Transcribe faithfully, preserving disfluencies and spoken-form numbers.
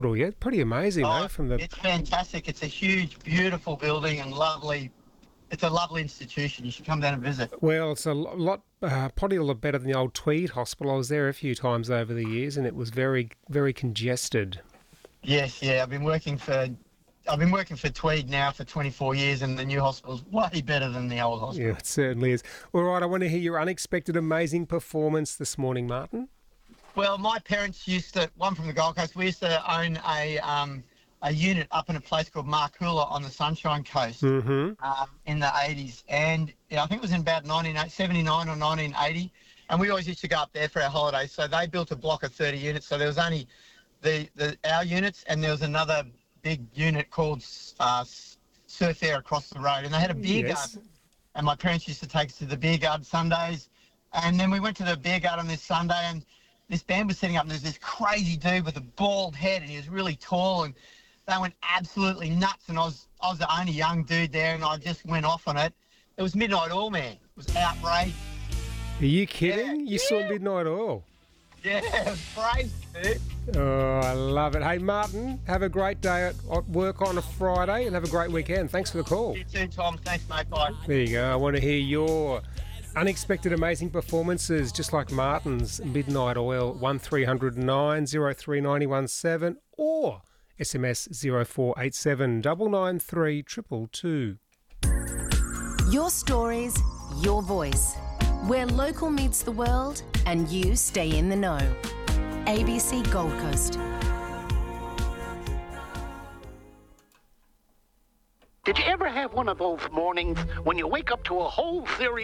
Oh, yeah, pretty amazing, Oh, though, from the... it's fantastic. It's a huge, beautiful building and lovely. It's a lovely institution. You should come down and visit. Well, it's a lo- lot, uh, probably a lot better than the old Tweed Hospital. I was there a few times over the years, and it was very, very congested. Yes, yeah. I've been working for, I've been working for Tweed now for twenty-four years, and the new hospital's way better than the old hospital. Yeah, it certainly is. All right, I want to hear your unexpected, amazing performance this morning, Martin. Well, my parents used to, one from the Gold Coast, we used to own a um, a unit up in a place called Markoola on the Sunshine Coast Mm-hmm. um, in the eighties. And yeah, I think it was in about nineteen seventy-nine or nineteen eighty. And we always used to go up there for our holidays. So they built a block of thirty units. So there was only the, the our units, and there was another big unit called uh, Surf Air across the road. And they had a beer Yes. garden. And my parents used to take us to the beer garden Sundays. And then we went to the beer garden this Sunday, and this band was setting up, and there's this crazy dude with a bald head, and he was really tall, and they went absolutely nuts. And I was I was the only young dude there, and I just went off on it. It was Midnight Oil, man. It was outrageous. Are you kidding? Yeah, you saw yeah. Midnight Oil. Yeah, it was crazy, dude. Oh, I love it. Hey, Martin, have a great day at at work on a Friday and have a great weekend. Thanks for the call. You too, Tom. Thanks, mate. Bye. There you go. I want to hear your unexpected, amazing performances, just like Martin's Midnight Oil, one three hundred nine oh three nine one seven, or S M S zero four eight seven nine nine three two two two. Your stories, your voice. Where local meets the world and you stay in the know. A B C Gold Coast. Did you ever have one of those mornings when you wake up to a whole series